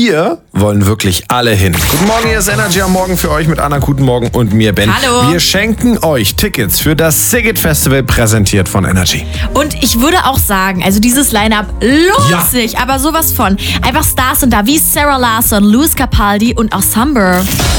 hier wollen wirklich alle hin. Guten Morgen, hier ist Energy am Morgen für euch mit Anna. Guten Morgen und mir, Ben. Hallo. Wir schenken euch Tickets für das Sigget Festival, präsentiert von Energy. Und ich würde auch sagen, also dieses Line-Up lohnt sich, aber sowas von. Einfach Stars sind da wie Sarah Larsson, Lewis Capaldi und auch Summer.